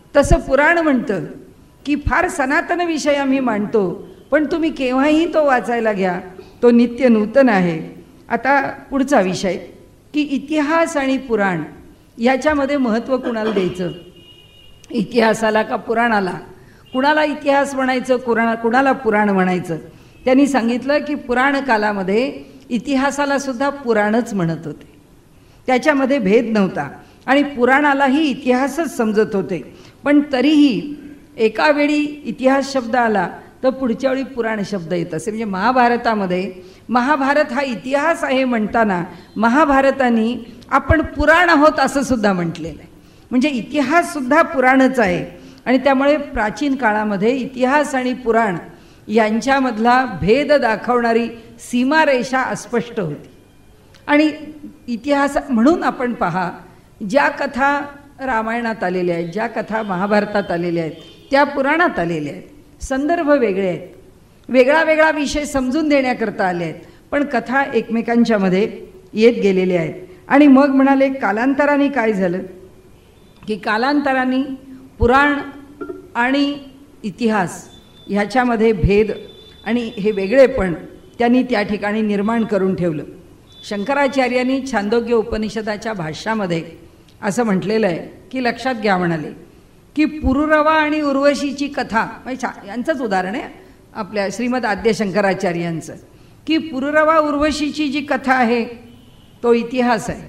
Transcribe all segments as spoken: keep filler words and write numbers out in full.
तसं पुराण म्हणतं की फार सनातन विषय आम्ही मांडतो, पण तुम्ही केव्हाही तो वाचायला घ्या, तो नित्य नूतन आहे. आता पुढचा विषय की इतिहास आणि पुराण याच्यामध्ये महत्त्व कुणाला द्यायचं, इतिहासाला का पुराणाला? कुणाला इतिहास म्हणायचं, कुणा कुणाला पुराण म्हणायचं? त्यांनी सांगितलं की पुराण कालामध्ये इतिहासाला सुद्धा पुराणच म्हणत होते, त्याच्यामध्ये भेद नव्हता आणि पुराणालाही इतिहासच समजत होते. पण तरीही एका वेळी इतिहास शब्द आला तर पुढच्या वेळी पुराण शब्द येत असे. म्हणजे महाभारतामध्ये महाभारत हा इतिहास आहे म्हणताना महाभारताने आपण पुराण आहोत असं सुद्धा म्हटलेलं आहे. म्हणजे इतिहाससुद्धा पुराणच आहे. आणि त्यामुळे प्राचीन काळामध्ये इतिहास आणि पुराण यांच्यामधला भेद दाखवणारी सीमारेषा अस्पष्ट होती. आणि इतिहास म्हणून आपण पहा, ज्या कथा रामायणात आलेल्या आहेत, ज्या कथा महाभारतात आलेल्या आहेत, त्या पुराणात आलेल्या आहेत. संदर्भ वेगळे आहेत, वेगळा वेगळा विषय समजून देण्याकरता आले आहेत, पण कथा एकमेकांच्यामध्ये येत गेलेल्या आहेत. आणि मग म्हणाले कालांतराने काय झालं की कालांतराने पुराण आणि इतिहास ह्याच्यामध्ये भेद आणि हे वेगळेपण त्यांनी त्या ठिकाणी निर्माण करून ठेवलं. शंकराचार्यांनी छांदोग्य उपनिषदाच्या भाष्यामध्ये असं म्हटलेलं आहे की लक्षात घ्या, म्हणाले की पुरुरवा आणि उर्वशीची कथा, म्हणजे यांचंच उदाहरण आहे आपल्या श्रीमद आद्य शंकराचार्यांचं, की पुरुरवा उर्वशीची जी कथा आहे तो इतिहास आहे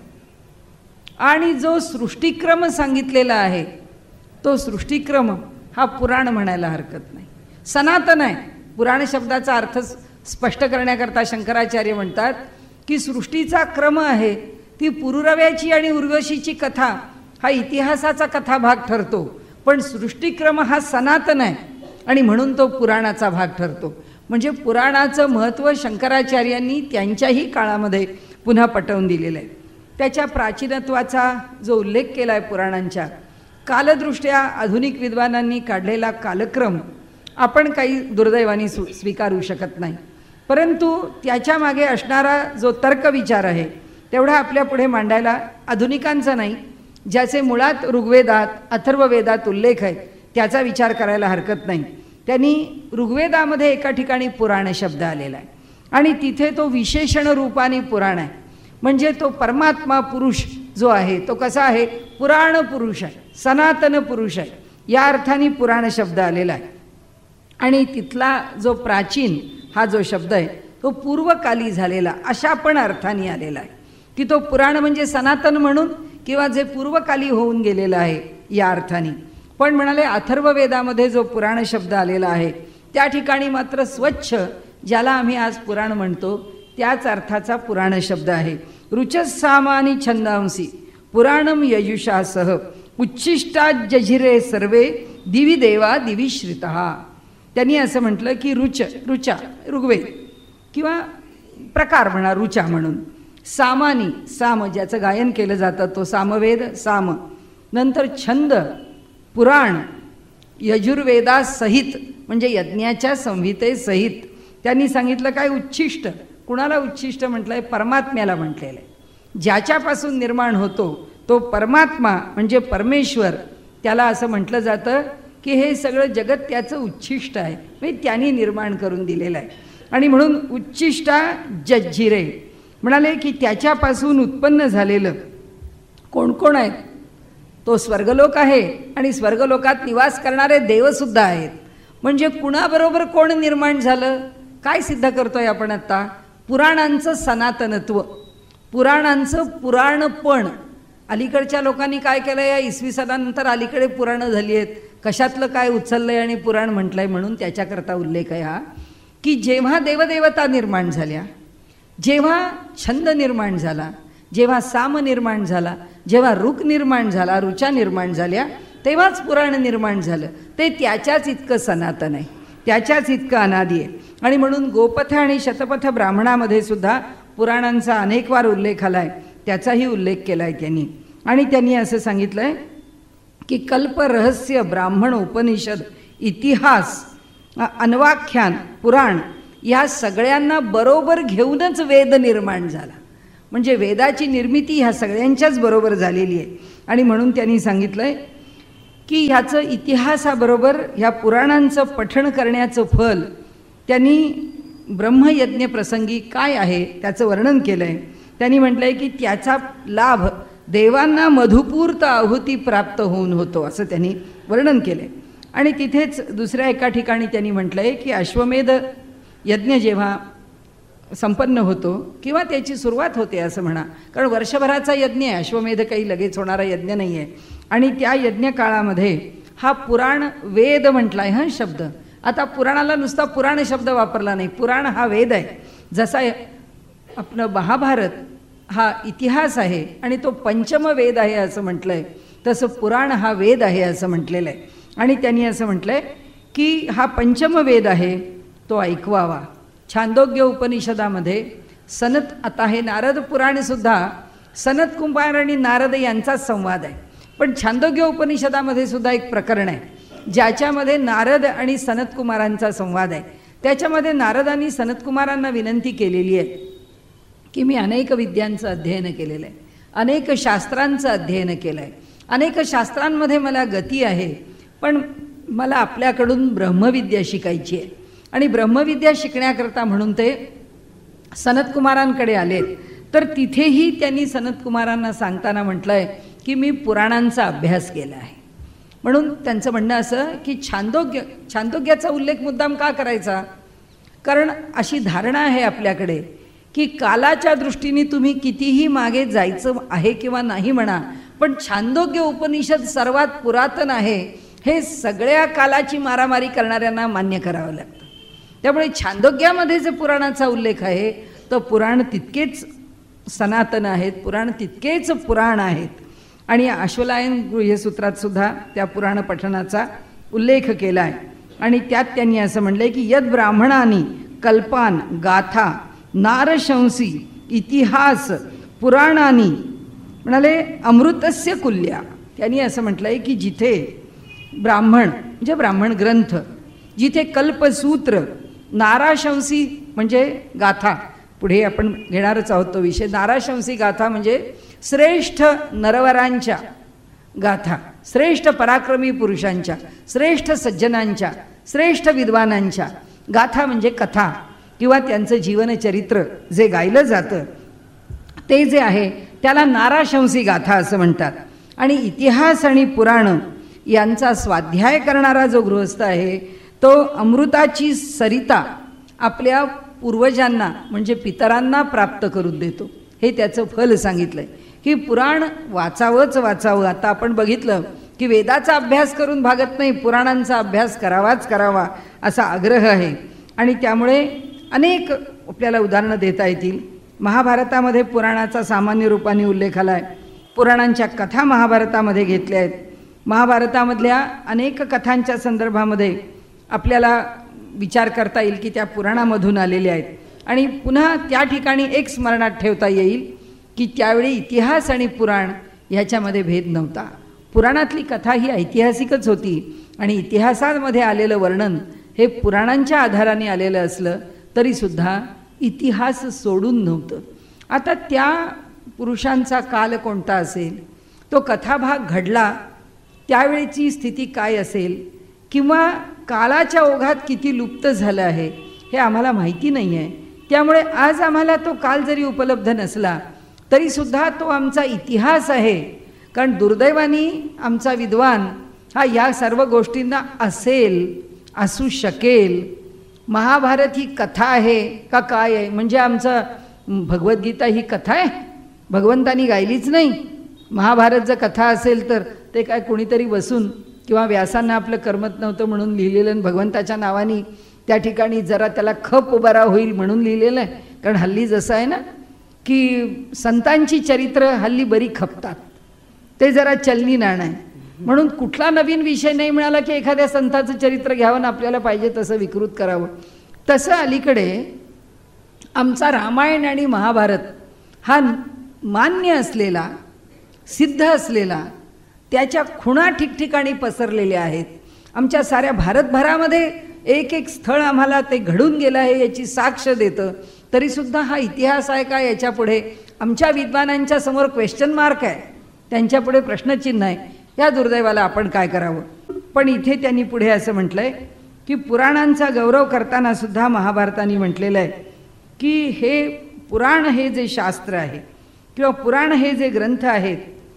आणि जो सृष्टिक्रम सांगितलेला आहे तो सृष्टिक्रम हा पुराण म्हणायला हरकत नाही, सनातन आहे. पुराण शब्दाचा अर्थ स्पष्ट करण्याकरता शंकराचार्य म्हणतात की सृष्टीचा क्रम आहे ती पुरुरव्याची आणि उर्वशीची कथा हा इतिहासाचा कथाभाग ठरतो, पण सृष्टिक्रम हा सनातन आहे आणि म्हणून तो पुराणाचा भाग ठरतो. म्हणजे पुराणाचं महत्त्व शंकराचार्यांनी त्यांच्याही काळामध्ये पुन्हा पटवून दिलेलं आहे. त्याच्या प्राचीनत्वाचा जो उल्लेख केला आहे पुराणांच्या, कालदृष्ट्या आधुनिक विद्वानांनी काढलेला कालक्रम आपण काही दुर्दैवाने स्वी स्वीकारू शकत नाही, परंतु त्याच्यामागे असणारा जो तर्कविचार आहे तेवढा आपल्या पुढे मांडायला आधुनिकांचा नाही, ज्याचे मुळात ऋग्वेदात अथर्ववेदात उल्लेख आहे त्याचा विचार करायला हरकत नाही. त्यांनी ऋग्वेदामध्ये एका ठिकाणी पुराण शब्द आलेला आहे आणि तिथे तो विशेषण रूपाने पुराण आहे. म्हणजे तो परमात्मा पुरुष जो आहे तो कसा आहे, पुराण पुरुष आहे, सनातन पुरुष आहे, या अर्थाने पुराण शब्द आलेला आहे. आणि तिथला जो प्राचीन हा जो शब्द आहे तो पूर्वकाली झालेला अशा पण अर्थाने आलेला आहे की तो पुराण म्हणजे सनातन म्हणून किंवा जे पूर्वकाली होऊन गेलेलं आहे या अर्थाने. पण म्हणाले अथर्ववेदामध्ये जो पुराण शब्द आलेला आहे त्या ठिकाणी मात्र स्वच्छ ज्याला आम्ही आज पुराण म्हणतो त्याच अर्थाचा पुराण शब्द आहे. रुचसामानी छंदांसी पुराणम यजुषासह उच्छिष्टा जझिरे सर्वे दिवी देवा दिवी श्रितः. त्यांनी असं म्हटलं की रुच रुचा ऋग्वेद किंवा प्रकार म्हणा रुचा म्हणून, सामानी साम ज्याचं गायन केलं जातं तो सामवेद साम, नंतर छंद पुराण यजुर्वेदासहित म्हणजे यज्ञाच्या संहितेसहित. त्यांनी सांगितलं काय उच्छिष्ट, कुणाला उच्छिष्ट म्हटलं आहे, परमात्म्याला म्हटलेलं आहे. ज्याच्यापासून निर्माण होतो तो परमात्मा म्हणजे परमेश्वर, त्याला असं म्हटलं जातं की हे सगळं जगत त्याचं उच्छिष्ट आहे, म्हणजे त्यांनी निर्माण करून दिलेलं आहे. आणि म्हणून उच्छिष्टा जज्जिरे म्हणाले की त्याच्यापासून उत्पन्न झालेलं कोण कोण आहेत, तो स्वर्गलोक आहे आणि स्वर्गलोकात निवास करणारे देवसुद्धा आहेत. म्हणजे कुणाबरोबर कोण निर्माण झालं, काय सिद्ध करतोय आपण आत्ता, पुराणांचं सनातनत्व, पुराणांचं पुराणपण. अलीकडच्या लोकांनी काय केलं, या इसवी सनानंतर अलीकडे पुराणं झाली आहेत, कशातलं काय उचललंय आणि पुराण म्हटलंय म्हणून त्याच्याकरता उल्लेख आहे हा की जेव्हा देवदेवता निर्माण झाल्या, जेव्हा छंद निर्माण झाला, जेव्हा साम निर्माण झाला, जेव्हा ऋक निर्माण झाला, रुचा निर्माण झाल्या, तेव्हाच पुराण निर्माण झालं. ते त्याच्याच इतकं सनातन आहे, त्याच्याच इतकं अनादी आहे. आणि म्हणून गोपथ आणि शतपथ ब्राह्मणामध्ये सुद्धा पुराणांचा अनेक वार उल्लेख आला आहे, त्याचाही उल्लेख केला आहे त्यांनी. आणि त्यांनी असं सांगितलं आहे की कल्प, रहस्य, ब्राह्मण, उपनिषद, इतिहास, अन्वाख्यान, पुराण या सगळ्यांना बरोबर घेऊनच वेद निर्माण झाला. म्हणजे वेदाची निर्मिती ह्या सगळ्यांच्याच बरोबर झालेली आहे. आणि म्हणून त्यांनी सांगितलं आहे की ह्याचं इतिहासाबरोबर ह्या पुराणांचं पठण करण्याचं फल त्यांनी ब्रह्मयज्ञ प्रसंगी काय आहे त्याचं वर्णन केलं आहे. त्यांनी म्हटलं आहे की त्याचा लाभ देवांना मधुपूर्त आहुती प्राप्त होऊन होतो असं त्यांनी वर्णन केलं आहे. आणि तिथेच दुसऱ्या एका ठिकाणी त्यांनी म्हटलं आहे की अश्वमेध यज्ञ जेव्हा संपन्न होतो किंवा त्याची सुरुवात होते असं म्हणा, कारण वर्षभराचा यज्ञ आहे, अश्वमेध काही लगेच होणारा यज्ञ नाही आहे. आणि त्या यज्ञ काळामध्ये हा पुराण वेद म्हटला आहे हा शब्द. आता पुराणाला नुसता पुराण शब्द वापरला नाही, पुराण हा वेद आहे. जसा आपलं महाभारत हा इतिहास आहे आणि तो पंचम वेद आहे असं म्हटलं आहे, तसं पुराण हा वेद आहे असं म्हटलेलं आहे. आणि त्यांनी असं म्हटलं आहे की हा पंचम वेद आहे तो ऐकवावा. छांदोग्य उपनिषदामध्ये सनत, आता हे नारद पुराणसुद्धा सनत कुमार आणि नारद यांचाच संवाद आहे, पण छांदोग्य उपनिषदामध्ये सुद्धा एक प्रकरण आहे ज्याच्यामध्ये नारद आणि सनत कुमारांचा संवाद आहे. त्याच्यामध्ये नारदांनी सनत कुमारांना विनंती केलेली आहे की मी अनेक विद्यांचं अध्ययन केलेलं आहे, अनेक शास्त्रांचं अध्ययन केलं आहे, अनेक शास्त्रांमध्ये मला गती आहे, पण मला आपल्याकडून ब्रह्मविद्या शिकायची आहे. आणि ब्रह्मविद्या शिकण्याकरता म्हणून ते सनत कुमारांकडे आले. तर तिथेही त्यांनी सनत कुमारांना सांगताना म्हटलं आहे की मी पुराणांचा अभ्यास केला आहे. म्हणून त्यांचं म्हणणं असं की छांदोग्य, छांदोग्याचा उल्लेख मुद्दाम का करायचा, कारण अशी धारणा आहे आपल्याकडे की कालाच्या दृष्टीने तुम्ही कितीही मागे जायचं आहे किंवा नाही म्हणा, पण छांदोग्य उपनिषद सर्वात पुरातन आहे हे सगळ्या कालाची मारामारी करणाऱ्यांना मान्य करावं लागतं. त्यामुळे छांदोग्यामध्ये जे पुराणाचा उल्लेख आहे तो पुराण तितकेच सनातन आहेत, पुराण तितकेच पुराण आहेत. आणि अश्वलायन गृह्यसूत्रात सुद्धा त्या पुराण पठणाचा उल्लेख केला आहे. आणि त्यात त्यांनी असं म्हटलं आहे की यद ब्राह्मणांनी कल्पान गाथा नारशंसी इतिहास पुराणानी म्हणाले अमृतस्य कुल्या. त्यांनी असं म्हटलं आहे की जिथे ब्राह्मण म्हणजे ब्राह्मण ग्रंथ, जिथे कल्पसूत्र, नाराशंसी म्हणजे गाथा, पुढे आपण घेणारच आहोत तो विषय. नाराशंसी गाथा म्हणजे श्रेष्ठ नरवरांच्या गाथा, श्रेष्ठ पराक्रमी पुरुषांच्या, श्रेष्ठ सज्जनांच्या, श्रेष्ठ विद्वानांच्या गाथा म्हणजे कथा किंवा त्यांचं जीवनचरित्र जे गायलं जातं ते जे आहे त्याला नाराशंसी गाथा असं म्हणतात. आणि इतिहास आणि पुराण यांचा स्वाध्याय करणारा जो गृहस्थ आहे तो अमृताची सरिता आपल्या पूर्वजांना म्हणजे पितरांना प्राप्त करून देतो. हे त्याचं फल सांगितलं आहे की पुराण वाचावंच वाचावं. आता आपण बघितलं की वेदाचा अभ्यास करून भागत नाही, पुराणांचा अभ्यास करावाच करावा असा आग्रह आहे. आणि त्यामुळे अनेक आपल्याला उदाहरणं देता येतील. महाभारतामध्ये पुराणाचा सामान्य रूपाने उल्लेख आला आहे, पुराणांच्या कथा महाभारतामध्ये घेतल्या आहेत. महाभारतामधल्या अनेक कथांच्या संदर्भामध्ये आपल्याला विचार करता येईल की त्या पुराणामधून आलेल्या आहेत. आणि पुन्हा त्या ठिकाणी एक स्मरणात ठेवता येईल की त्यावेळी इतिहास आणि पुराण ह्याच्यामध्ये भेद नव्हता. पुराणातली कथा ही ऐतिहासिकच होती आणि इतिहासामध्ये आलेलं वर्णन हे पुराणांच्या आधाराने आलेलं असलं तरीसुद्धा इतिहास सोडून नव्हतं. आता त्या पुरुषांचा काल कोणता असेल, तो कथाभाग घडला त्यावेळेची स्थिती काय असेल किंवा काळाच्या ओघात किती लुप्त झालं आहे हे आम्हाला माहिती नाही आहे. त्यामुळे आज आम्हाला तो काल जरी उपलब्ध नसला तरीसुद्धा तो आमचा इतिहास आहे. कारण दुर्दैवाने आमचा विद्वान हा या सर्व गोष्टींना असेल, असू शकेल. महाभारत ही कथा आहे का काय आहे, म्हणजे आमचं भगवद्गीता ही कथा आहे, भगवंतानी गायलीच नाही. महाभारत जर कथा असेल तर ते काय कोणीतरी बसून किंवा व्यासांना आपलं करमत नव्हतं म्हणून लिहिलेलं, भगवंताच्या नावाने त्या ठिकाणी जरा त्याला खप उभारा होईल म्हणून लिहिलेलं आहे. कारण हल्ली जसं आहे ना की संतांची चरित्र हल्ली बरी खपतात, ते जरा चलनी नाणं आहे. म्हणून कुठला नवीन विषय नाही मिळाला की एखाद्या संताचं चरित्र घ्यावं आपल्याला पाहिजे तसं विकृत करावं. तसं अलीकडे आमचा रामायण आणि महाभारत हा मान्य असलेला, सिद्ध असलेला, त्याच्या खुणा ठिकठिकाणी पसरलेल्या आहेत. आमच्या साऱ्या भारतभरामध्ये एक एक स्थळ आम्हाला ते घडून गेलं आहे याची साक्ष देतं. तरीसुद्धा हा इतिहास आहे का याच्यापुढे आमच्या विद्वानांच्या समोर क्वेश्चन मार्क आहे, त्यांच्यापुढे प्रश्नचिन्ह आहे या दुर्दैवाला आपण काय करावं. पण इथे त्यांनी पुढे असं म्हटलंय की पुराणांचा गौरव करताना सुद्धा महाभारताने म्हटलेलं आहे की हे पुराण हे जे शास्त्र आहे किंवा पुराण हे जे ग्रंथ आहेत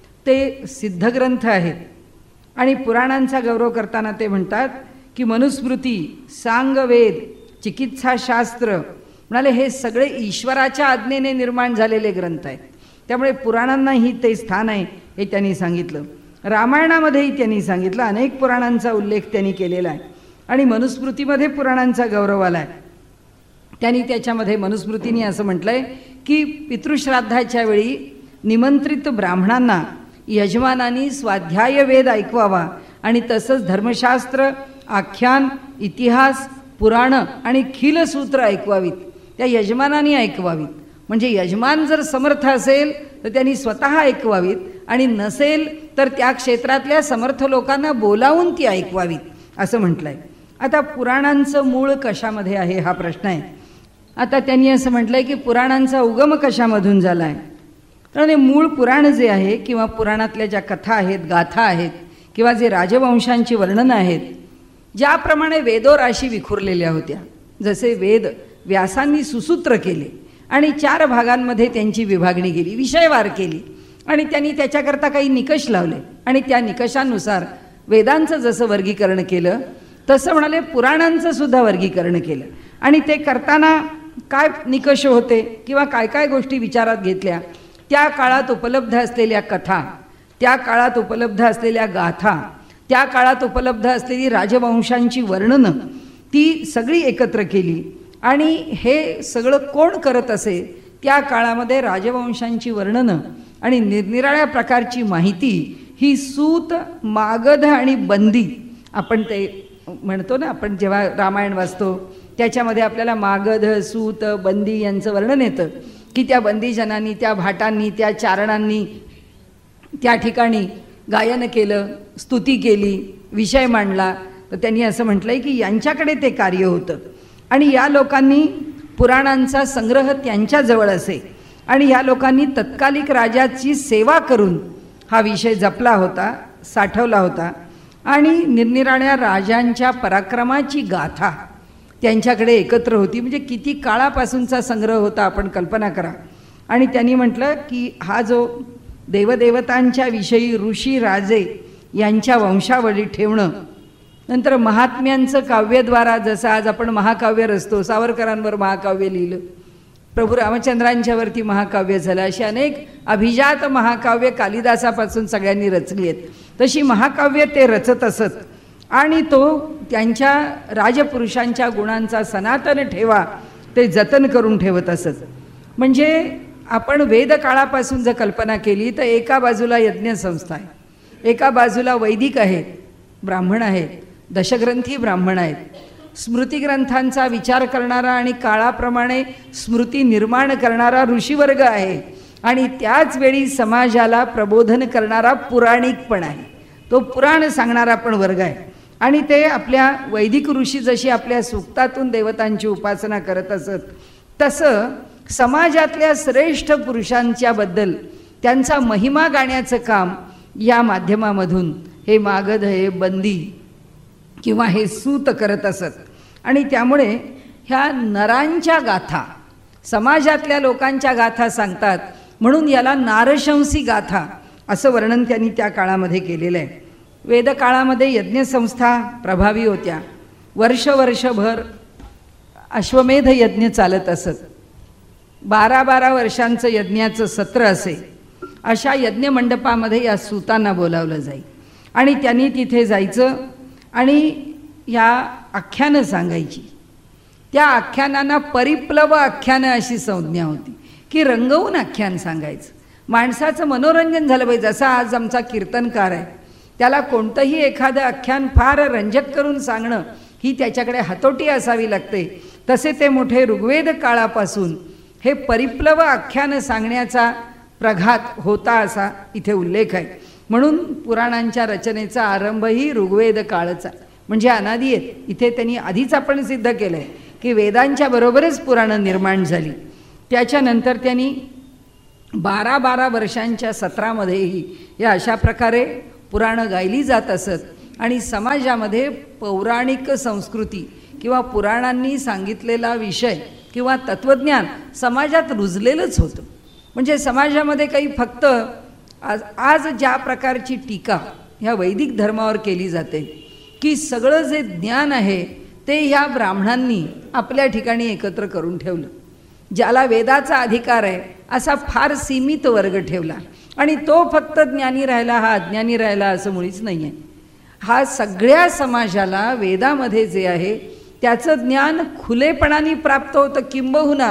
ते सिद्ध ग्रंथ आहेत. आणि पुराणांचा गौरव करताना ते म्हणतात की मनुस्मृती, सांगवेद, चिकित्साशास्त्र म्हणाले हे सगळे ईश्वराच्या आज्ञेने निर्माण झालेले ग्रंथ आहेत. त्यामुळे पुराणांनाही ते स्थान आहे हे त्यांनी सांगितलं. रामायणामध्येही त्यांनी सांगितलं, अनेक पुराणांचा उल्लेख त्यांनी केलेला आहे. आणि मनुस्मृतीमध्ये पुराणांचा गौरव आला आहे. त्यांनी त्याच्यामध्ये मनुस्मृतीने असं म्हटलंय की पितृश्राद्धाच्या वेळी निमंत्रित ब्राह्मणांना यजमानांनी स्वाध्याय वेद ऐकवावा आणि तसंच धर्मशास्त्र, आख्यान, इतिहास, पुराणं आणि खिलसूत्र ऐकवावीत. त्या यजमानांनी ऐकवावीत. म्हणजे यजमान जर समर्थ असेल तर त्यांनी स्वतः ऐकवावीत आणि नसेल तर त्या क्षेत्रातल्या समर्थ लोकांना बोलावून ती ऐकवावीत असं म्हटलंय. आता पुराणांचं मूळ कशामध्ये आहे हा प्रश्न आहे. आता त्यांनी असं म्हटलंय की पुराणांचा उगम कशामधून झाला आहे. तर मूळ पुराण जे आहे किंवा पुराणातल्या ज्या कथा आहेत, गाथा आहेत किंवा जे राजवंशांची वर्णनं आहेत, ज्याप्रमाणे वेदोराशी विखुरलेल्या होत्या, जसे वेद व्यासांनी सुसूत्र केले आणि चार भागांमध्ये त्यांची विभागणी केली, विषयवार केली आणि त्यांनी त्याच्याकरता काही निकष लावले आणि त्या निकषानुसार वेदांचं जसं वर्गीकरण केलं तसं म्हणाले पुराणांचं सुद्धा वर्गीकरण केलं. आणि ते करताना काय निकष होते किंवा काय काय गोष्टी विचारात घेतल्या, त्या काळात उपलब्ध असलेल्या कथा, त्या काळात उपलब्ध असलेल्या गाथा, त्या काळात उपलब्ध असलेली राजवंशांची वर्णनं ती सगळी एकत्र केली. आणि हे सगळं कोण करत असे, त्या काळामध्ये राजवंशांची वर्णनं आणि निरनिराळ्या प्रकारची माहिती ही सूत, मागध आणि बंदी, आपण ते म्हणतो ना, आपण जेव्हा रामायण वाचतो त्याच्यामध्ये आपल्याला मागध, सूत, बंदी यांचं वर्णन येतं की त्या बंदीजनांनी, त्या भाटांनी, त्या चारणांनी त्या ठिकाणी गायन केलं, स्तुती केली, विषय मांडला. तर त्यांनी असं म्हटलंय की यांच्याकडे ते कार्य होतं आणि या लोकांनी पुराणांचा संग्रह त्यांच्याजवळ असे आणि या लोकांनी तत्कालिक राजाची सेवा करून हा विषय जपला होता, साठवला होता. आणि निरनिराळ्या राजांच्या पराक्रमाची गाथा त्यांच्याकडे एकत्र होती. म्हणजे किती काळापासूनचा संग्रह होता आपण कल्पना करा. आणि त्यांनी म्हटलं की हा जो देवदेवतांच्या विषयी ऋषी राजे यांच्या वंशावळी ठेवणं, नंतर महात्म्यांचं काव्यद्वारा, जसं आज आपण महाकाव्य रचतो, सावरकरांवर महाकाव्य लिहिलं, प्रभू रामचंद्रांच्यावरती महाकाव्य झालं, अशी अनेक अभिजात महाकाव्य कालिदासापासून सगळ्यांनी रचली आहेत. तशी महाकाव्य ते रचत असत आणि तो त्यांच्या राजपुरुषांच्या गुणांचा सनातन ठेवा ते जतन करून ठेवत असत. म्हणजे आपण वेदकाळापासून जर कल्पना केली तर एका बाजूला यज्ञसंस्था आहे, एका बाजूला वैदिक आहेत, ब्राह्मण आहेत, दशग्रंथी ब्राह्मण आहेत, स्मृतिग्रंथांचा विचार करणारा आणि काळाप्रमाणे स्मृती निर्माण करणारा ऋषीवर्ग आहे आणि त्याच वेळी समाजाला प्रबोधन करणारा पुराणिक पण आहे, तो पुराण सांगणारा पण वर्ग आहे. आणि ते आपल्या वैदिक ऋषी जशी आपल्या सूक्तातून देवतांची उपासना करत असत, तसं समाजातल्या श्रेष्ठ पुरुषांच्या बद्दल त्यांचा महिमा गाण्याचं काम या माध्यमामधून हे मागध, हे बंदी किंवा हे सूत करत असत. आणि त्यामुळे ह्या नरांच्या गाथा, समाजातल्या लोकांच्या गाथा सांगतात, म्हणून याला नारशंसी गाथा असं वर्णन त्यांनी त्या काळामध्ये केलेलं आहे. वेदकाळामध्ये यज्ञसंस्था प्रभावी होत्या. वर्ष वर्षभर अश्वमेध यज्ञ चालत असत. बारा बारा वर्षांचं यज्ञाचं सत्र असे. अशा यज्ञमंडपामध्ये या सूतांना बोलावलं जाई आणि त्यांनी तिथे जायचं आणि या आख्यानं सांगायची. त्या आख्यानांना परिप्लव आख्यानं अशी संज्ञा होती की रंगवून आख्यान सांगायचं, माणसाचं मनोरंजन झालं पाहिजे. जसा आज आमचा कीर्तनकार आहे, त्याला कोणतंही एखादं आख्यान फार रंजक करून सांगणं ही त्याच्याकडे हातोटी असावी लागते, तसे ते मोठे ऋग्वेद काळापासून हे परिप्लव आख्यानं सांगण्याचा प्रघात होता असा इथे उल्लेख आहे. म्हणून पुराणांच्या रचनेचा आरंभही ऋग्वेद काळचा, म्हणजे अनादी आहे. इथे त्यांनी आधीच आपण सिद्ध केलं आहे की वेदांच्या बरोबरच पुराणं निर्माण झाली. त्याच्यानंतर त्यांनी बारा बारा वर्षांच्या सत्रामध्येही या अशा प्रकारे पुराणं गायली जात असत आणि समाजामध्ये पौराणिक संस्कृती किंवा पुराणांनी सांगितलेला विषय किंवा तत्त्वज्ञान समाजात रुजलेलंच होतं. म्हणजे समाजामध्ये काही फक्त आज आज ज्या प्रकारची टीका ह्या वैदिक धर्मावर केली जाते की सगळं जे ज्ञान आहे ते ह्या ब्राह्मणांनी आपल्या ठिकाणी एकत्र करून ठेवलं, ज्याला वेदाचा अधिकार आहे असा फार सीमित वर्ग ठेवला आणि तो फक्त ज्ञानी राहिला हा अज्ञानी राहिला असं मुळीच नाही आहे. हा सगळ्या समाजाला वेदामध्ये जे आहे त्याचं ज्ञान खुलेपणाने प्राप्त होतं. किंबहुना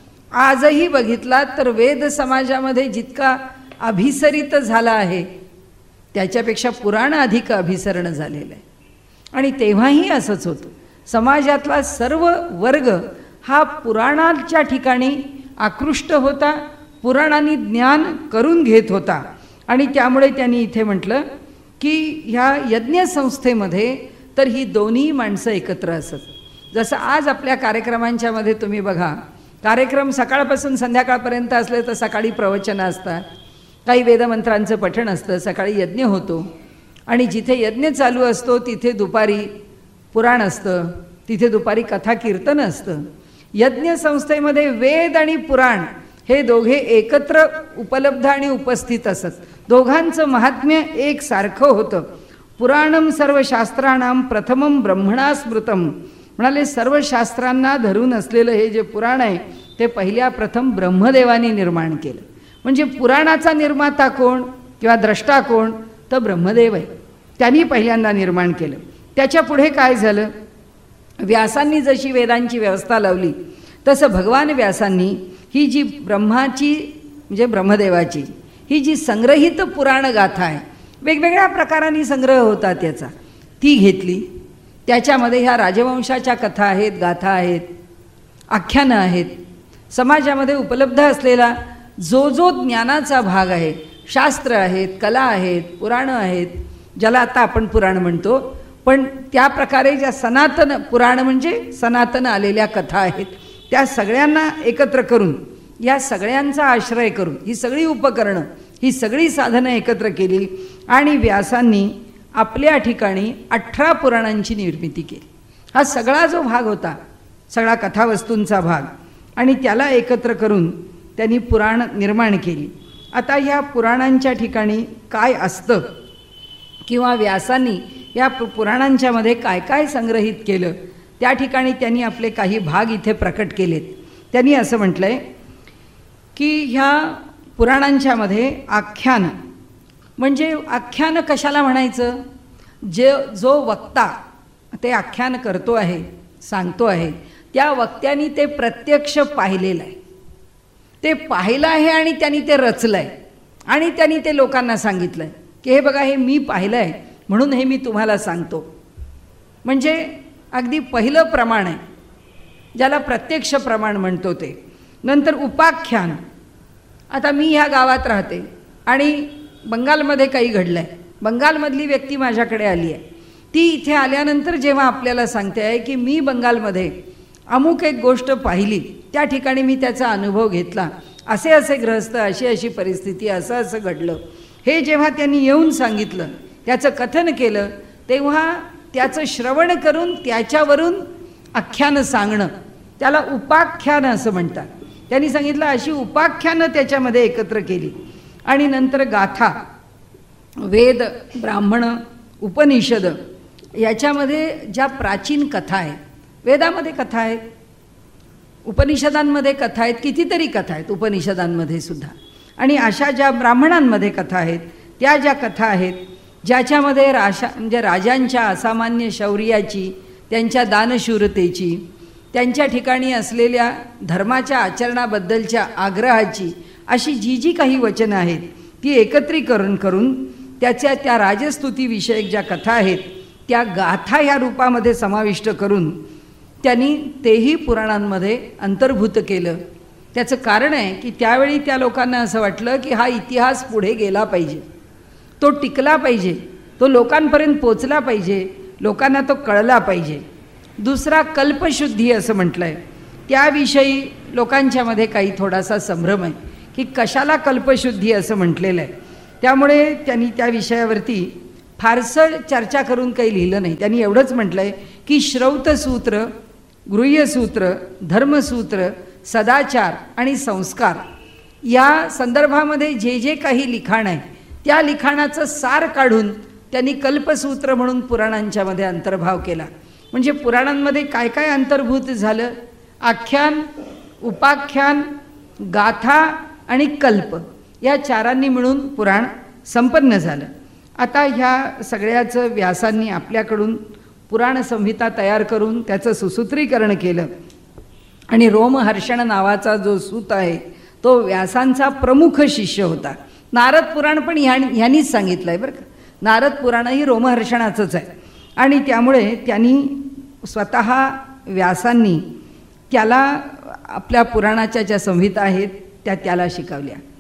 आजही बघितला तर वेद समाजामध्ये जितका अभिसरित झाला आहे त्याच्यापेक्षा पुराण अधिक अभिसरण झालेलं आहे. आणि तेव्हाही असंच होतं, समाजातला सर्व वर्ग हा पुराणाच्या ठिकाणी आकृष्ट होता, पुराणांनी ज्ञान करून घेत होता. आणि त्यामुळे त्यांनी इथे म्हटलं की ह्या यज्ञसंस्थेमध्ये तर ही दोन्ही माणसं एकत्र असत. जसं आज आपल्या कार्यक्रमांच्या मध्ये तुम्ही बघा, कार्यक्रम सकाळपासून संध्याकाळपर्यंत असले तर सकाळी प्रवचनं असतात, काही वेदमंत्रांचं पठण असतं, सकाळी यज्ञ होतो आणि जिथे यज्ञ चालू असतो तिथे दुपारी पुराण असतं, तिथे दुपारी कथा कीर्तन असतं. यज्ञ संस्थेमध्ये वेद आणि पुराण हे दोघे एकत्र उपलब्ध आणि उपस्थित असत. दोघांचं महात्म्य एकसारखं होतं. पुराणम सर्व शास्त्राणाम प्रथमम ब्रह्मणा स्मृतम म्हणाले, सर्व शास्त्रांना धरून असलेलं हे जे पुराण आहे ते पहिल्या प्रथम ब्रह्मदेवाने निर्माण केलं. म्हणजे पुराणाचा निर्माता कोण किंवा द्रष्टा कोण तर ब्रह्मदेव आहे, त्यांनी पहिल्यांदा निर्माण केलं. त्याच्या पुढे काय झालं, व्यासांनी जशी वेदांची व्यवस्था लावली तसं भगवान व्यासांनी ही जी ब्रह्माची म्हणजे ब्रह्मदेवाची ही जी संग्रहित पुराण गाथा आहे, वेगवेगळ्या प्रकारांनी संग्रह होता त्याचा, ती घेतली. त्याच्यामध्ये ह्या राजवंशाच्या कथा आहेत, गाथा आहेत, आख्यानं आहेत. समाजामध्ये उपलब्ध असलेला जो जो ज्ञानाचा भाग आहे, शास्त्र आहेत, कला आहेत, पुराणं आहेत, ज्याला आता आपण पुराण म्हणतो, पण त्या प्रकारे ज्या सनातन पुराण म्हणजे सनातन आलेल्या कथा आहेत त्या सगळ्यांना एकत्र करून, या सगळ्यांचा आश्रय करून ही सगळी उपकरणं, ही सगळी साधनं एकत्र केली आणि व्यासांनी आपल्या ठिकाणी अठरा पुराणांची निर्मिती केली. हा सगळा जो भाग होता, सगळा कथावस्तूंचा भाग, आणि त्याला एकत्र करून त्यांनी पुराण निर्माण केली. आता ह्या पुराणांच्या ठिकाणी काय असतं किंवा व्यासांनी या पुराणांच्या मध्ये काय काय संग्रहित केलं त्या ठिकाणी त्यांनी आपले काही भाग इथे प्रकट केलेत. त्यांनी असं म्हटलंय की ह्या पुराणांच्या मध्ये आख्यान म्हणजे आख्यान कशाला म्हणायचं, जे जो वक्ता ते आख्यान करतो आहे, सांगतो आहे, त्या वक्त्याने ते प्रत्यक्ष पाहिलेलं आहे, ते पाहिलं आहे आणि त्यांनी ते रचलं आहे आणि त्यांनी ते लोकांना सांगितलं आहे की हे बघा हे मी पाहिलं आहे म्हणून हे मी तुम्हाला सांगतो. म्हणजे अगदी पहिलं प्रमाण आहे ज्याला प्रत्यक्ष प्रमाण म्हणतो ते. नंतर उपाख्यान, आता मी ह्या गावात राहते आणि बंगालमध्ये काही घडलं आहे, बंगालमधली व्यक्ती माझ्याकडे आली आहे, ती इथे आल्यानंतर जेव्हा आपल्याला सांगते आहे की मी बंगालमध्ये अमुक एक गोष्ट पाहिली, त्या ठिकाणी मी त्याचा अनुभव घेतला, असे असे ग्रहस्थ, अशी अशी परिस्थिती, असं असं घडलं, हे जेव्हा त्यांनी येऊन सांगितलं, त्याचं कथन केलं, तेव्हा त्याचं श्रवण करून त्याच्यावरून आख्यानं सांगणं त्याला उपाख्यानं असं म्हणतात. त्यांनी सांगितलं अशी उपाख्यानं त्याच्यामध्ये एकत्र केली. आणि नंतर गाथा, वेद, ब्राह्मण, उपनिषद याच्यामध्ये ज्या प्राचीन कथा आहेत, वेदामध्ये कथा आहेत, उपनिषदांमध्ये कथा आहेत, कितीतरी कथा आहेत उपनिषदांमध्ये सुद्धा, आणि अशा ज्या ब्राह्मणांमध्ये कथा आहेत त्या ज्या कथा आहेत ज्याच्यामध्ये राशा म्हणजे राजांच्या असामान्य शौर्याची, त्यांच्या दानशूरतेची, त्यांच्या ठिकाणी असलेल्या धर्माच्या आचरणाबद्दलच्या आग्रहाची, अशी जी जी काही वचनं आहेत ती एकत्रीकरण करून त्याच्या त्या राजस्तुतीविषयक ज्या कथा आहेत त्या गाथा ह्या रूपामध्ये समाविष्ट करून त्यांनी तेही पुराणांमध्ये अंतर्भूत केलं. त्याचं कारण आहे की त्यावेळी त्या लोकांना असं वाटलं की हा इतिहास पुढे गेला पाहिजे, तो टिकला पाहिजे, तो लोकांपर्यंत पोचला पाहिजे, लोकांना तो कळला पाहिजे. दुसरा कल्पशुद्धी असं म्हटलं आहे, त्याविषयी लोकांच्यामध्ये काही थोडासा संभ्रम आहे की कशाला कल्पशुद्धी असं म्हटलेलं आहे. त्यामुळे त्यांनी त्या विषयावरती फारसं चर्चा करून काही लिहिलं नाही. त्यांनी एवढंच म्हटलं आहे की श्रौतसूत्र, गृह्यसूत्र, धर्मसूत्र, सदाचार आणि संस्कार या संदर्भामध्ये जे जे काही लिखाण आहे त्या लिखाणाचं सार काढून त्यांनी कल्पसूत्र म्हणून पुराणांच्यामध्ये अंतर्भाव केला. म्हणजे पुराणांमध्ये काय काय अंतर्भूत झालं, आख्यान, उपाख्यान, गाथा आणि कल्प या चारांनी मिळून पुराण संपन्न झालं. आता ह्या सगळ्याचं व्यासांनी आपल्याकडून पुराण संहिता तयार करून त्याचं सुसूत्रीकरण केलं. आणि रोमहर्षण नावाचा जो सूत आहे तो व्यासांचा प्रमुख शिष्य होता. नारद पुराण पण ह्या ह्यांनीच सांगितलं आहे बरं का. नारद पुराणही रोमहर्षणाचंच आहे. आणि त्यामुळे त्यांनी स्वतः व्यासांनी त्याला आपल्या पुराणाच्या ज्या संहिता आहेत त्या त्याला शिकवल्या.